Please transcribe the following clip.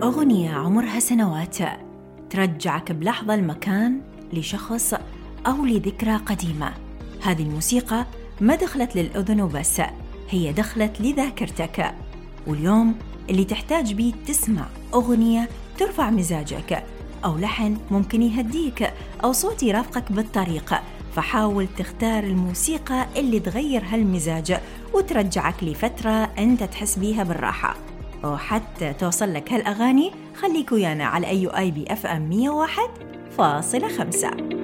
أغنية عمرها سنوات ترجعك بلحظة المكان لشخص أو لذكرى قديمة. هذه الموسيقى ما دخلت للأذن وبس، هي دخلت لذاكرتك. واليوم اللي تحتاج بيه تسمع أغنية ترفع مزاجك، أو لحن ممكن يهديك، أو صوت يرافقك بالطريق، فحاول تختار الموسيقى اللي تغير هالمزاج وترجعك لفترة أنت تحس بيها بالراحة. وحتى توصل لك هالأغاني خليك ويانا على AUIB FM 101.5.